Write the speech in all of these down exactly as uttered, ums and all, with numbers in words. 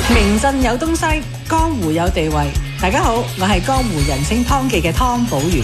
名震有東西，江湖有地位。大家好，我係江湖人稱湯記嘅湯寶如。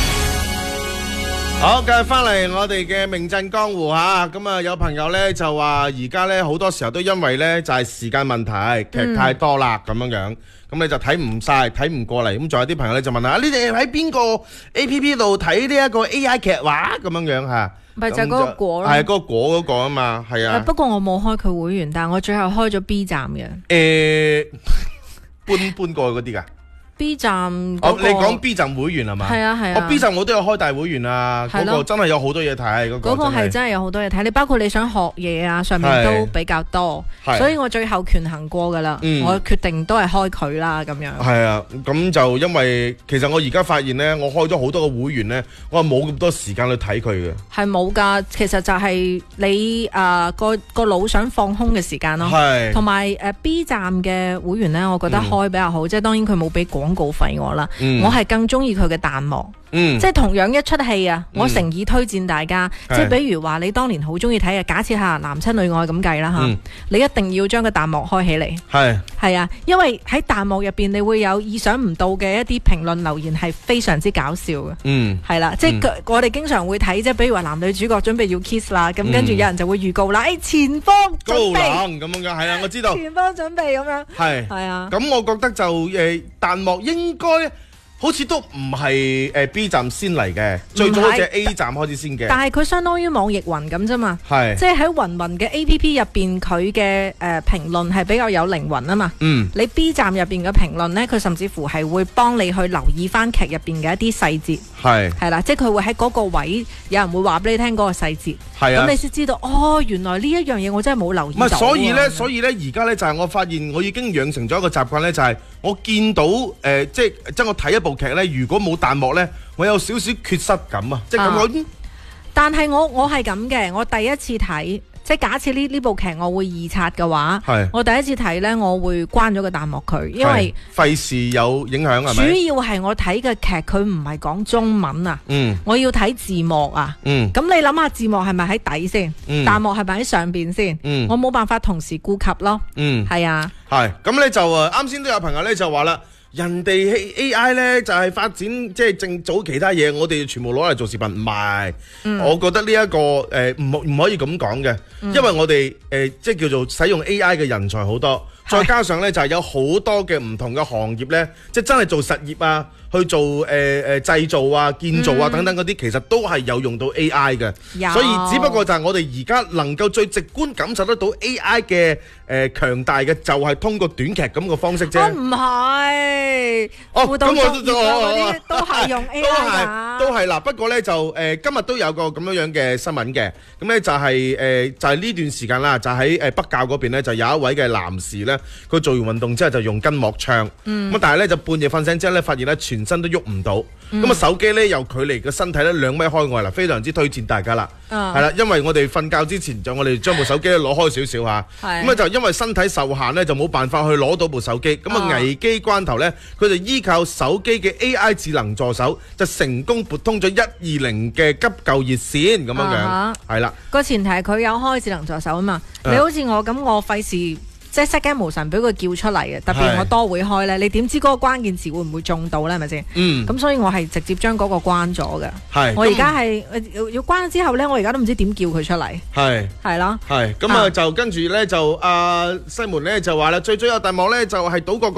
好，繼續翻嚟我哋嘅名震江湖吓，咁啊有朋友咧就話而家咧好多時候都因為咧就係時間問題，劇太多啦咁樣樣，咁你就睇唔晒，睇唔過嚟，咁仲有啲朋友咧就問下，你哋喺邊個 A P P 度睇呢一個 A I 劇畫咁樣樣吓？ 咪就係嗰個果咯， 係嗰個果嗰個啊嘛，係啊。 不過我冇開佢會員，但係我最後開咗 B 站嘅。 誒，搬搬過去嗰啲噶。 B 站哦，你講 B 站會員係嘛？ 係啊係啊。 我 B 站我都有開大會員啊，嗰個真係有好多嘢睇，嗰個嗰個係真係有好多嘢睇。你包括你想學嘢啊，上面都比較多，所以我最後權衡過噶啦，我決定都係開佢啦咁樣。係啊，咁就因為其實我而家發現咧，我開咗好多個會員咧，我係冇咁多時間去睇佢嘅。係冇噶，其實就係你誒個個腦想放空嘅時間咯。係，同埋誒 B 站嘅會員咧，我覺得開比較好，即係當然佢冇俾廣告費我啦，嗯、我係更中意佢嘅彈幕，嗯、即係同樣一出戲啊，嗯、我誠意推薦大家，嗯、即係比如話你當年好中意睇嘅，假設下男親女愛咁計啦吓，嗯、你一定要將個彈幕開起嚟，係係啊，因為喺彈幕入邊你會有意想唔到嘅一啲評論留言係非常之搞笑嘅，嗯，係啦，即係、嗯、我哋經常會睇，即係比如話男女主角準備要 kiss 啦，咁跟住有人就會預告啦，誒、哎、前方準備高冷咁樣嘅，係啊，我知道前方準備咁樣，係係啊， 咁我覺得就誒彈幕應該好似都唔係誒 B 站先嚟嘅，最早好似 A 站開始先嘅。 但係佢相當於網易雲咁啫嘛，係即係喺雲雲嘅 A P P 入邊，佢嘅誒評論係比較有靈魂啊嘛。嗯，你 B 站入邊嘅評論咧，佢甚至乎係會幫你去留意翻劇入邊嘅一啲細節，係係啦，即係佢會喺嗰個位，有人會話俾你聽嗰個細節，係啊，咁你先知道哦，原來呢一樣嘢我真係冇留意到。唔係， 所以咧，所以咧，而家咧就係我發現，我已經養成咗一個習慣咧，就係我見到誒，即係即係我睇一部劇咧，如果冇彈幕咧，我有少少缺失感啊！即係咁講。 但係我我係咁嘅，我第一次睇，即係假設呢呢部劇我會二刷嘅話，係我第一次睇咧，我會關咗個彈幕佢，因為費事有影響係咪？ 主要係我睇嘅劇佢唔係講中文啊，嗯，我要睇字幕啊，嗯，咁你諗下字幕係咪喺底先？嗯，彈幕係咪喺上邊先？嗯，我冇辦法同時顧及咯，嗯，係啊，係， 咁咧就誒，啱先都有朋友咧就話啦。人哋 A I 咧就係發展即係正早其他嘢，我哋全部攞嚟做視頻，唔係。嗯、我覺得呢、這、一個誒唔唔可以咁講嘅，嗯、因為我哋誒、呃、即係叫做使用 A I 嘅人才好多，再加上咧就係有好多嘅唔同嘅行業咧，即係真係做實業啊，去做誒誒製造啊、建造啊等等嗰啲，嗯、其實都係有用到 A I 嘅。有所以只不過就係我哋而家能夠最直觀感受得到 A I 嘅誒強大嘅，就係通過短劇咁嘅方式啫。 我唔係。 哦，咁我都啲都係用 A I 㗎， 都係嗱。不過咧就誒今日都有個咁樣樣嘅新聞嘅，咁咧就係誒就係呢段時間啦，就喺誒北教嗰邊咧就有一位嘅男士咧，佢做完運動之後就用筋膜槍，咁但係咧就半夜瞓醒之後咧，發現咧全身都喐唔到，咁啊手機咧由距離個身體咧兩米開外啦，非常之推薦大家啦，係啦，因為我哋瞓覺之前就我哋將部手機咧攞開少少嚇，咁啊就因為身體受限咧就冇辦法去攞到部手機，咁啊危機關頭咧。佢就依靠手機嘅 A I 智能助手，就成功撥通咗一二零嘅急救熱線咁樣樣，係啦。 個前提係佢有開智能助手啊嘛。你好似我咁，我費事即係失驚無神俾佢叫出嚟嘅。特別我多會開咧，你點知嗰個關鍵詞會唔會中到咧？係咪先？嗯。咁所以我係直接將嗰個關咗嘅。係。我而家係要關咗之後咧，我而家都唔知點叫佢出嚟。係。係咯。 係。咁啊，就跟住咧就阿西門咧就話啦，最最有彈幕咧就係島國。